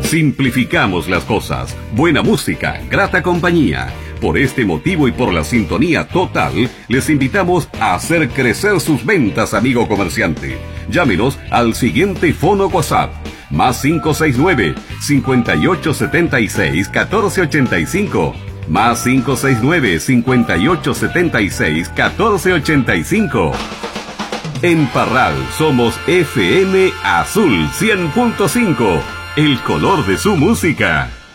Simplificamos las cosas. Buena música, grata compañía. Por este motivo y por la sintonía total, les invitamos a hacer crecer sus ventas, amigo comerciante. Llámenos al siguiente fono WhatsApp: más 569-5876-1485. Más 569-5876-1485. En Parral somos FM Azul 100.5, el color de su música.